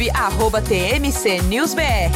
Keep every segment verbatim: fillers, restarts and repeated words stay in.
arroba T M C News B R.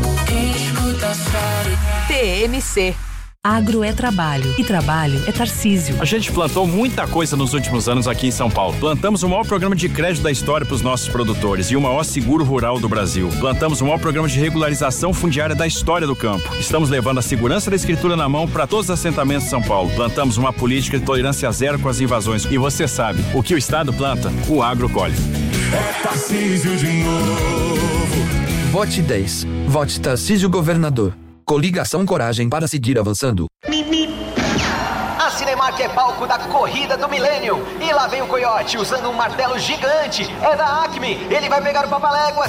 T M C. Agro é trabalho e trabalho é Tarcísio. A gente plantou muita coisa nos últimos anos aqui em São Paulo. Plantamos o maior programa de crédito da história para os nossos produtores e o maior seguro rural do Brasil. Plantamos o maior programa de regularização fundiária da história do campo. Estamos levando a segurança da escritura na mão para todos os assentamentos de São Paulo. Plantamos uma política de tolerância zero com as invasões. E você sabe, o que o Estado planta, o agro colhe. É Tarcísio de novo. Vote dez. Vote Tarcísio Governador. Coligação Coragem para seguir avançando. A Cinemark é palco da corrida do milênio. E lá vem o Coyote usando um martelo gigante. É da Acme. Ele vai pegar o Papaléguas.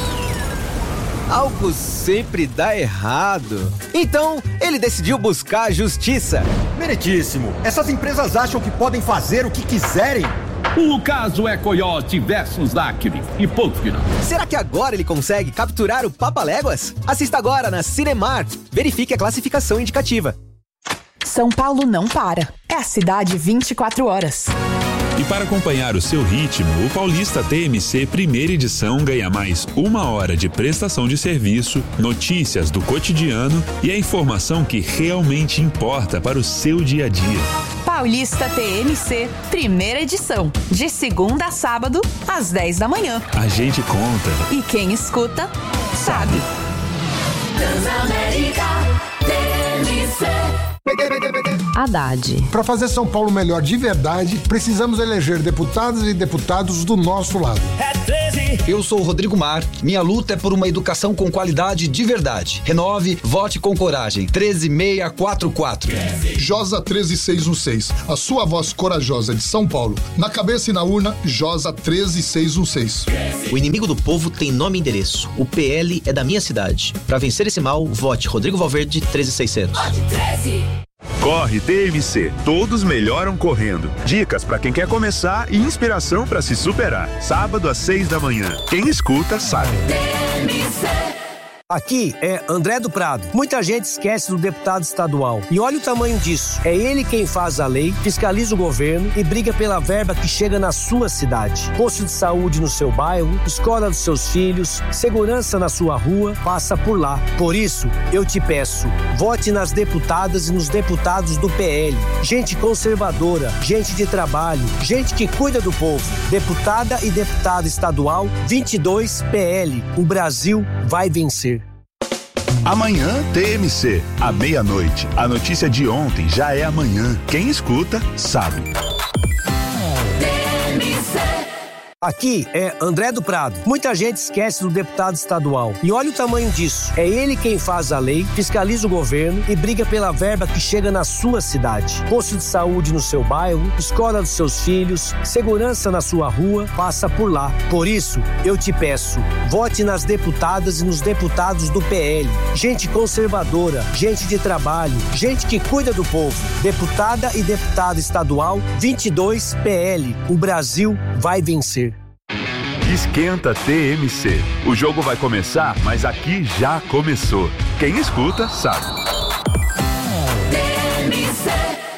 Algo sempre dá errado. Então, ele decidiu buscar a justiça. Meritíssimo. Essas empresas acham que podem fazer o que quiserem. O caso é Coyote versus Acme e ponto final. Será que agora ele consegue capturar o Papaléguas? Assista agora na Cinemark. Verifique a classificação indicativa. São Paulo não para. É a cidade vinte e quatro horas. E para acompanhar o seu ritmo, o Paulista T M C primeira edição ganha mais uma hora de prestação de serviço, notícias do cotidiano e a informação que realmente importa para o seu dia a dia. Paulista T M C, primeira edição, de segunda a sábado, às dez da manhã. A gente conta. E quem escuta, sabe. Transamérica T M C. Haddad. Para fazer São Paulo melhor de verdade, precisamos eleger deputadas e deputados do nosso lado. É treze. Eu sou o Rodrigo Mar. Minha luta é por uma educação com qualidade de verdade. Renove, vote com coragem. treze seis quatro quatro. Josa treze seis um seis. A sua voz corajosa de São Paulo. Na cabeça e na urna, Josa treze seis um seis. O inimigo do povo tem nome e endereço. O P L é da minha cidade. Para vencer esse mal, vote Rodrigo Valverde treze seiscentos. Vote treze. Corre T M C, todos melhoram correndo. Dicas para quem quer começar e inspiração para se superar. Sábado às seis da manhã. Quem escuta sabe. T M C. Aqui é André do Prado. Muita gente esquece do deputado estadual. E olha o tamanho disso. É ele quem faz a lei, fiscaliza o governo e briga pela verba que chega na sua cidade. Posto de saúde no seu bairro, escola dos seus filhos, segurança na sua rua, passa por lá. Por isso, eu te peço, vote nas deputadas e nos deputados do P L. Gente conservadora, gente de trabalho, gente que cuida do povo. Deputada e deputado estadual vinte e dois P L. O Brasil vai vencer. Amanhã T M C, à meia-noite. A notícia de ontem já é amanhã. Quem escuta, sabe. T M C. Aqui é André do Prado. Muita gente esquece do deputado estadual. E olha o tamanho disso. É ele quem faz a lei, fiscaliza o governo e briga pela verba que chega na sua cidade. Posto de saúde no seu bairro, escola dos seus filhos, segurança na sua rua, passa por lá. Por isso, eu te peço, vote nas deputadas e nos deputados do P L. Gente conservadora, gente de trabalho, gente que cuida do povo. Deputada e deputado estadual vinte e dois P L. O Brasil vai vencer. Esquenta T M C. O jogo vai começar, mas aqui já começou. Quem escuta, sabe. T M C.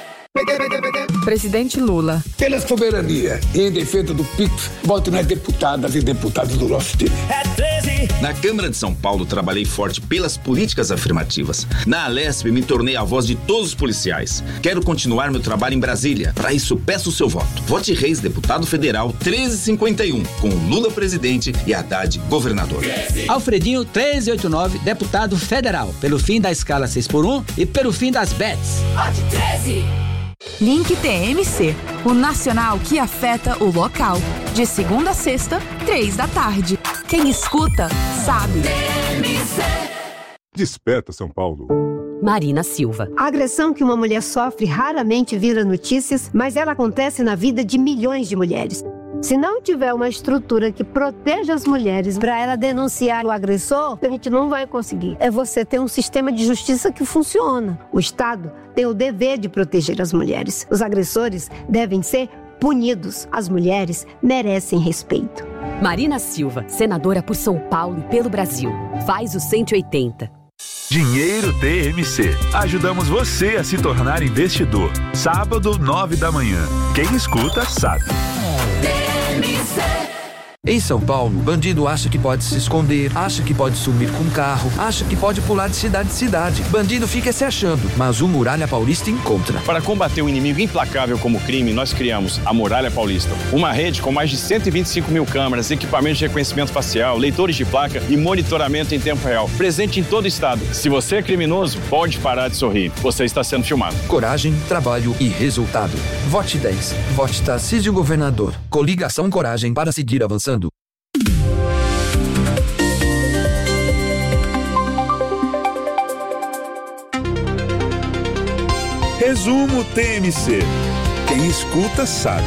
Presidente Lula. Pela soberania e em defesa do P I X, vote nas deputadas e deputados do nosso time. É treze. Na Câmara de São Paulo, trabalhei forte pelas políticas afirmativas. Na Alesp, me tornei a voz de todos os policiais. Quero continuar meu trabalho em Brasília. Para isso, peço o seu voto. Vote Reis, deputado federal, treze cinquenta e um, com Lula presidente e Haddad governador. Alfredinho, treze oitenta e nove, deputado federal, pelo fim da escala seis por um e pelo fim das bets. Vote treze. Link T M C, o nacional que afeta o local. De segunda a sexta, três da tarde. Quem escuta, sabe. T M C. Desperta, São Paulo. Marina Silva. A agressão que uma mulher sofre raramente vira notícias, mas ela acontece na vida de milhões de mulheres. Se não tiver uma estrutura que proteja as mulheres para ela denunciar o agressor, a gente não vai conseguir. É você ter um sistema de justiça que funciona. O Estado tem o dever de proteger as mulheres. Os agressores devem ser punidos. As mulheres merecem respeito. Marina Silva, senadora por São Paulo e pelo Brasil. Faz o cento e oitenta. Dinheiro T M C. Ajudamos você a se tornar investidor. Sábado, nove da manhã. Quem escuta, sabe. T M C. Em São Paulo, bandido acha que pode se esconder, acha que pode sumir com carro, acha que pode pular de cidade em cidade. Bandido fica se achando, mas o Muralha Paulista encontra. Para combater um inimigo implacável como o crime, nós criamos a Muralha Paulista. Uma rede com mais de cento e vinte e cinco mil câmeras, equipamentos de reconhecimento facial, leitores de placa e monitoramento em tempo real. Presente em todo o estado. Se você é criminoso, pode parar de sorrir. Você está sendo filmado. Coragem, trabalho e resultado. Vote dez. Vote Tarcísio Governador. Coligação Coragem para seguir avançando. Resumo T M C. Quem escuta sabe.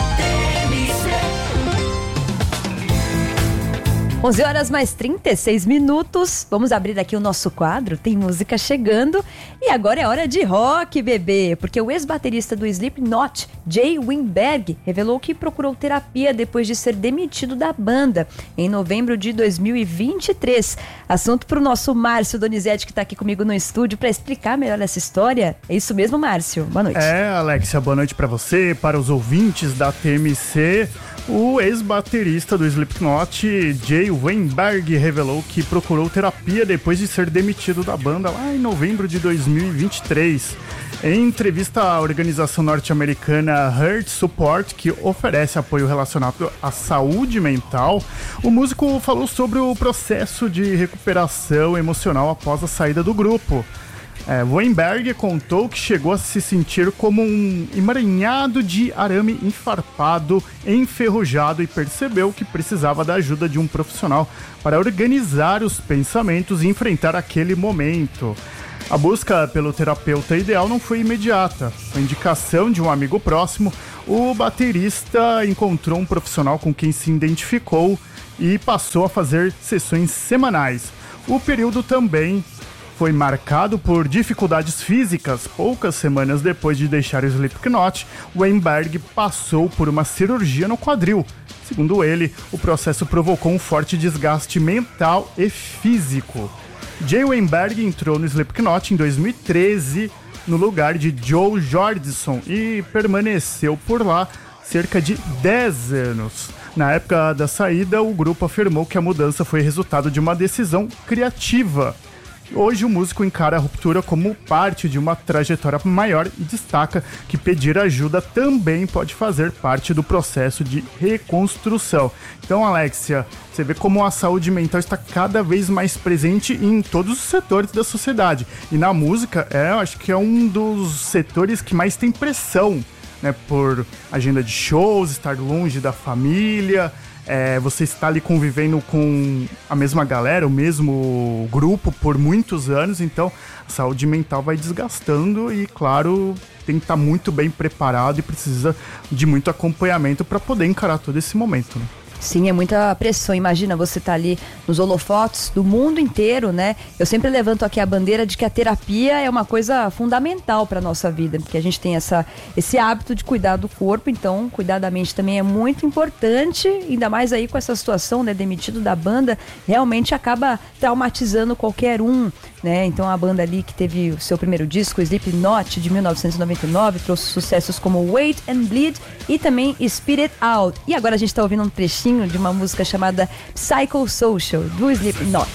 onze horas mais trinta e seis minutos. Vamos abrir aqui o nosso quadro. Tem música chegando. E agora é hora de rock, bebê. Porque o ex-baterista do Slipknot, Jay Weinberg, revelou que procurou terapia depois de ser demitido da banda em novembro de dois mil e vinte e três. Assunto para o nosso Márcio Donizete, que está aqui comigo no estúdio para explicar melhor essa história. É isso mesmo, Márcio? Boa noite. É, Alexia, boa noite para você, para os ouvintes da T M C. O ex-baterista do Slipknot, Jay Weinberg, revelou que procurou terapia depois de ser demitido da banda lá em novembro de dois mil e vinte e três. Em entrevista à organização norte-americana Hurt Support, que oferece apoio relacionado à saúde mental, o músico falou sobre o processo de recuperação emocional após a saída do grupo. É, Weinberg contou que chegou a se sentir como um emaranhado de arame enfarpado, enferrujado, e percebeu que precisava da ajuda de um profissional para organizar os pensamentos e enfrentar aquele momento. A busca pelo terapeuta ideal não foi imediata. Com indicação de um amigo próximo, o baterista encontrou um profissional com quem se identificou e passou a fazer sessões semanais. O período também foi marcado por dificuldades físicas. Poucas semanas depois de deixar o Slipknot, Weinberg passou por uma cirurgia no quadril. Segundo ele, o processo provocou um forte desgaste mental e físico. Jay Weinberg entrou no Slipknot em dois mil e treze, no lugar de Joe Jordison, e permaneceu por lá cerca de dez anos. Na época da saída, o grupo afirmou que a mudança foi resultado de uma decisão criativa. Hoje o músico encara a ruptura como parte de uma trajetória maior e destaca que pedir ajuda também pode fazer parte do processo de reconstrução. Então, Alexia, você vê como a saúde mental está cada vez mais presente em todos os setores da sociedade. E na música, é, eu acho que é um dos setores que mais tem pressão, né, por agenda de shows, estar longe da família. É, você está ali convivendo com a mesma galera, o mesmo grupo por muitos anos, então a saúde mental vai desgastando e, claro, tem que estar muito bem preparado e precisa de muito acompanhamento para poder encarar todo esse momento, né? Sim, é muita pressão. Imagina você estar ali nos holofotes do mundo inteiro, né? Eu sempre levanto aqui a bandeira de que a terapia é uma coisa fundamental para nossa vida, porque a gente tem essa, esse hábito de cuidar do corpo, então cuidar da mente também é muito importante, ainda mais aí com essa situação, né, demitido da banda, realmente acaba traumatizando qualquer um, né? Então a banda ali que teve o seu primeiro disco, Slipknot, de mil novecentos e noventa e nove, trouxe sucessos como Wait and Bleed e também Spit It Out. E agora a gente está ouvindo um trechinho de uma música chamada Psychosocial, do Slipknot.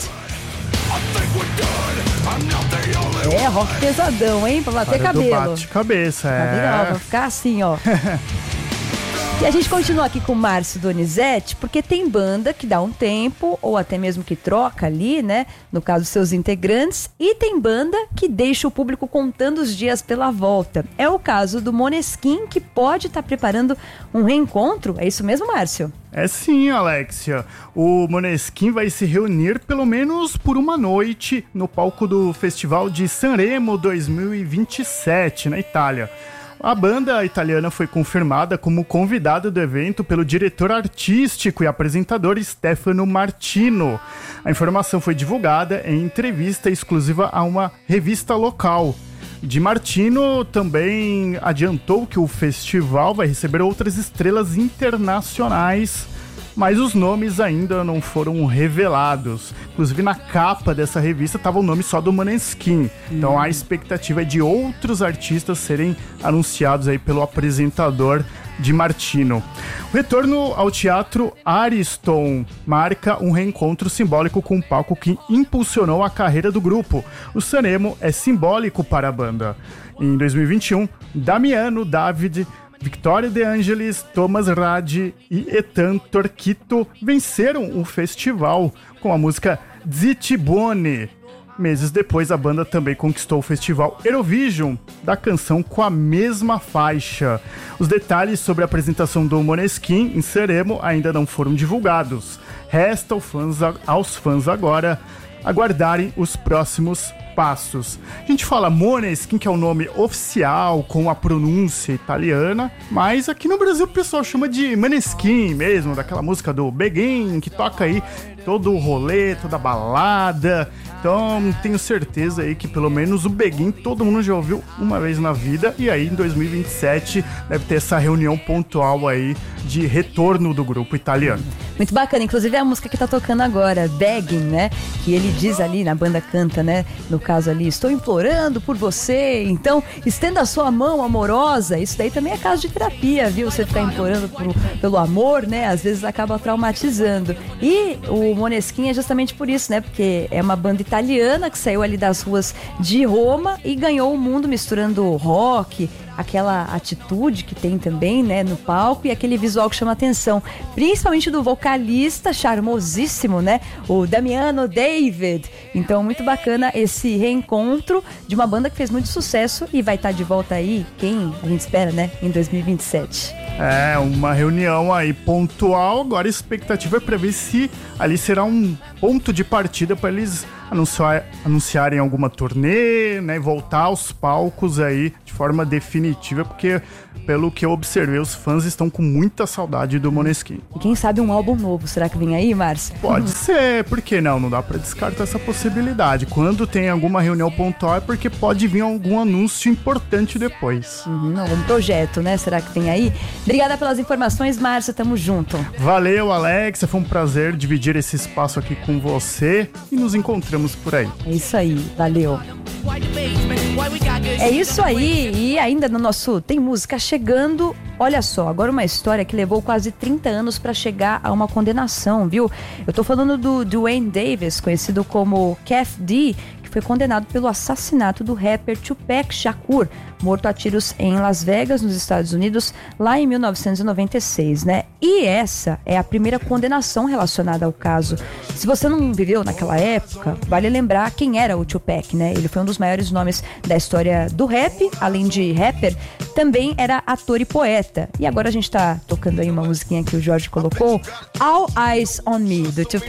É, rock pesadão, hein? Pra bater Para cabelo. Bate cabeça, tá é. legal, vai ficar assim, ó. E a gente continua aqui com o Márcio Donizete, porque tem banda que dá um tempo, ou até mesmo que troca ali, né? No caso, seus integrantes. E tem banda que deixa o público contando os dias pela volta. É o caso do Måneskin, que pode estar preparando um reencontro. É isso mesmo, Márcio? É sim, Alexia. O Måneskin vai se reunir pelo menos por uma noite no palco do Festival de Sanremo dois mil e vinte e sete, na Itália. A banda italiana foi confirmada como convidada do evento pelo diretor artístico e apresentador Stefano Martino. A informação foi divulgada em entrevista exclusiva a uma revista local. Di Martino também adiantou que o festival vai receber outras estrelas internacionais, mas os nomes ainda não foram revelados. Inclusive, na capa dessa revista estava o nome só do Måneskin. Então a expectativa é de outros artistas serem anunciados aí pelo apresentador Di Martino. O retorno ao Teatro Ariston marca um reencontro simbólico com um palco que impulsionou a carreira do grupo. O Sanremo é simbólico para a banda. Em dois mil e vinte e um, Damiano David, Victoria De Angelis, Thomas Radi e Ethan Torquito venceram o festival com a música Zitti Buoni. Meses depois, a banda também conquistou o festival Eurovision da canção com a mesma faixa. Os detalhes sobre a apresentação do Måneskin em Sanremo ainda não foram divulgados. Resta aos fãs, aos fãs agora aguardarem os próximos passos. A gente fala Måneskin, que é o nome oficial com a pronúncia italiana, mas aqui no Brasil o pessoal chama de Måneskin mesmo, daquela música do Begin, que toca aí todo o rolê, toda a balada. Então tenho certeza aí que pelo menos o Begin todo mundo já ouviu uma vez na vida, e aí em dois mil e vinte e sete deve ter essa reunião pontual aí de retorno do grupo italiano. Muito bacana, inclusive é a música que tá tocando agora, Begging, né? Que ele diz ali, na banda canta, né? No caso ali, estou implorando por você, então estenda a sua mão amorosa. Isso daí também é caso de terapia, viu? Você ficar implorando por, pelo amor, né? Às vezes acaba traumatizando. E o Måneskin é justamente por isso, né? Porque é uma banda italiana que saiu ali das ruas de Roma e ganhou o mundo misturando rock, aquela atitude que tem também, né, no palco, e aquele visual que chama atenção, principalmente do vocalista charmosíssimo, né, o Damiano David. Então, muito bacana esse reencontro de uma banda que fez muito sucesso e vai estar de volta aí, quem a gente espera, né, em dois mil e vinte e sete. É, uma reunião aí pontual. Agora a expectativa é para ver se ali será um ponto de partida para eles anunciar, anunciarem alguma turnê, né, voltar aos palcos aí de forma definitiva, porque pelo que eu observei, os fãs estão com muita saudade do Måneskin. E quem sabe um álbum novo, será que vem aí, Márcio? Pode ser, por que não? Não dá pra descartar essa possibilidade. Quando tem alguma reunião pontual é porque pode vir algum anúncio importante depois. Uhum, algum projeto, né? Será que tem aí? Obrigada pelas informações, Márcio, tamo junto. Valeu, Alex, foi um prazer dividir esse espaço aqui com você e nos encontramos por aí. É isso aí, valeu. É isso aí, e ainda no nosso Tem Música Chegando, olha só, agora uma história que levou quase trinta anos para chegar a uma condenação, viu? Eu tô falando do Duane Davis, conhecido como Kef D, que foi condenado pelo assassinato do rapper Tupac Shakur, morto a tiros em Las Vegas, nos Estados Unidos, lá em mil novecentos e noventa e seis, né? E essa é a primeira condenação relacionada ao caso. Se você não viveu naquela época, vale lembrar quem era o Tupac, né? Ele foi um dos maiores nomes da história do rap, além de rapper, também era ator e poeta. E agora a gente tá tocando aí uma musiquinha que o Jorge colocou, All Eyes on Me, do Tupac.